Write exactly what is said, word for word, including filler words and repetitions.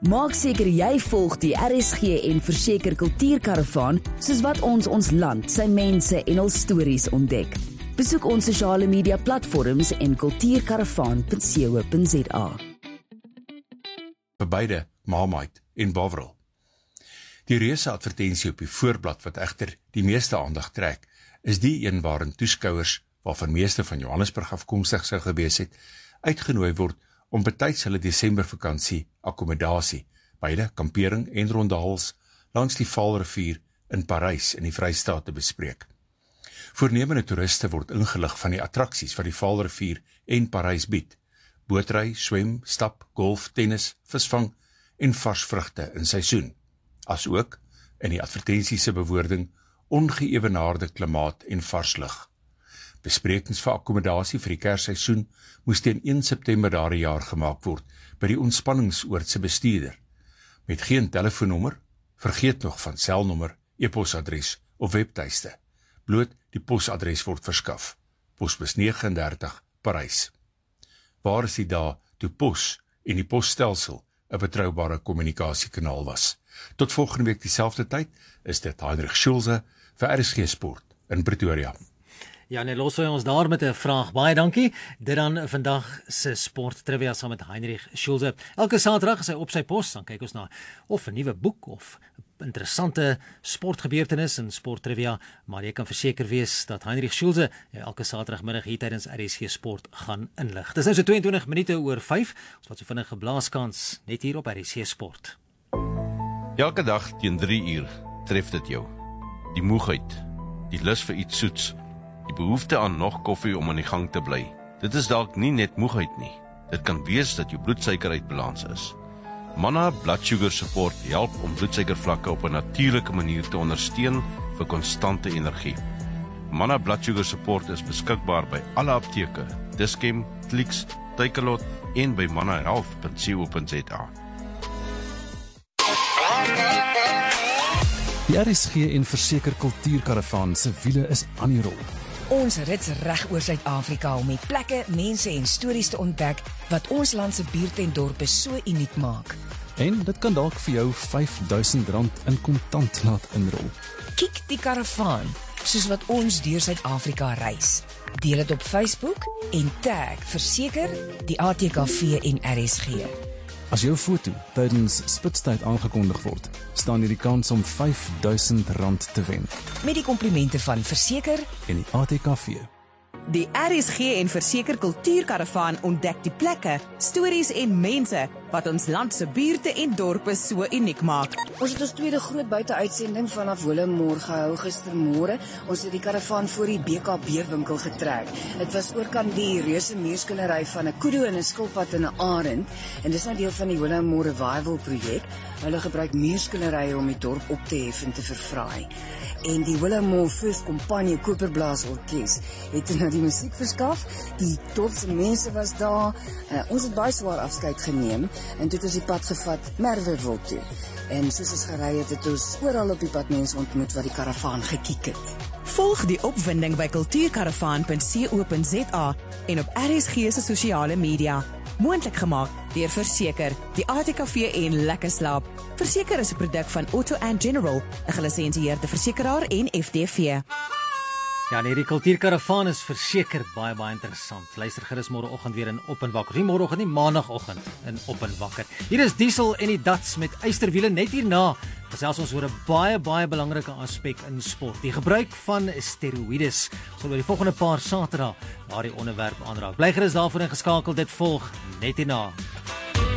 Maak seker jy volg die R S G en Verseker Kultuurkaravaan, soos wat ons ons land, sy mense en hul stories ontdek. Besoek ons sosiale media platforms en kultuurkaravaan punt co punt za. Vir beide Marmite en Bovril. Die reuse advertensie op die voorblad wat egter die meeste aandag trek, is die een waarin toeskouers, waarvan meeste van Johannesburg afkomstig sou gewees het, uitgenooi word om betyds hulle Desembervakansie akkommodasie, beide kampering en rondehals, langs die Vaalrivier in Parys in die Vrystaat te bespreek. Voornemende toeriste word ingelig van die attraksies wat die Vaalrivier en Parys bied, bootry, swem, stap, golf, tennis, visvang en vars vrugte in seisoen, as ook, in die advertensie se bewoording, ongeëwenaarde klimaat en vars lug. Besprekings vir akkommodasie vir die kersseisoen moes teen een September daardie jaar gemaak word by die ontspanningsoord se bestuurder, met geen telefoonnommer, vergeet nog van selnommer, e-posadres of webtuiste. Bloot die posadres word verskaf. Posbus nege en dertig, Parys. Waar is die dae toe pos en die posstelsel 'n betroubare kommunikasiekanaal was? Tot volgende week dieselfde tyd is dit Heinrich Schulze vir R S G Sport in Pretoria. Ja, net los ons daar met 'n vraag. Baie dankie. Dit dan vandag se sport trivia saam met Heinrich Schulze. Elke Saterdag is hy op sy pos, dan kyk ons na of 'n nuwe boek of interessante sportgebeurtenis en sporttrivia, maar jy kan verseker wees dat Heinrich Schulze elke Saterdagmiddag hier tydens R S G Sport gaan inlig. Dis nou so twee en twintig minute oor vyf. Ons wat so vinnig geblaaskans net hier op R S G Sport. Elke dag teen drie uur tref dit jou. Die moegheid, die lus vir iets soets, die behoefte aan nog koffie om aan die gang te bly. Dit is dalk nie net moegheid nie. Dit kan wees dat jou bloedsuiker uit balans is. Manna Blood Sugar Support help om bloedsuikervlakke op 'n natuurlike manier te ondersteun vir konstante energie. Manna Blood Sugar Support is beskikbaar by alle apteke, Dischem, Clicks, Takealot en by manna health punt co punt za. Die R S G en Verseker Kultuurkaravaan se wiele is aan die rol. Ons rits reg oor Suid-Afrika om die plekke, mense en stories te ontdek wat ons land se buurte en dorpe so uniek maak. En dit kan dalk vir jou vyf duisend rand in kontant laat inrol. Kiek die karavaan, soos wat ons deur Suid-Afrika reis. Deel dit op Facebook en tag Verseker, die A T K V en R S G. As jou foto tydens spitstyd aangekondig word, staan jy die kans om vyf duisend rand te wen. Met die komplimente van Verseker en die A T K V. Die R S G en Verseker Kultuurkaravaan ontdek die plekke, stories en mense wat ons land se buurte en dorpe so uniek maak. Ons het ons tweede groot buiteuitsending vanaf Willowmore gehou gistermôre. Ons het die karavaan voor die B K B-winkel getrek. Dit was oorkant die reuse meerskillery van 'n kudu en 'n skilpad en 'n arend, en dis nou deel van die Willowmore Revival projek. Hulle gebruik meerskillerye om die dorp op te hef en te verfraai. En die Willowmore First Compagnie Koperblaas Orkes het nou die musiek verskaf. Die dorpse mense was daar. Uh, ons het baie swaar afskeid geneem en toe het ons die pad gevat Merwewil toe. En soos ons gery het, het ons oral op die pad mense ontmoet wat die karavaan gekiek het. Volg die opwinding by kultuurkaravaan punt co punt za en op R S G se sosiale media. Moontlik gemaak deur Verseker, die A T K V en Lekker Slaap. Verseker is 'n produk van Auto and General, 'n gelisensieerde versekeraar en F D V. Ja, nee, die kultuurkaravaan is verseker baie, baie interessant. Luister gerus môreoggend weer in Op en Wakker. Nie môreoggend nie, maandagoggend in Op en Wakker. Hier is Diesel en die Dats met Eysterwiele net hierna. Gesels ons oor 'n baie, baie belangrike aspek in sport. Die gebruik van steroïdes. Ons sal oor die volgende paar Saterdae daardie onderwerp aanraak. Bly gerus daarvoor ingeskakel, dit volg net hierna.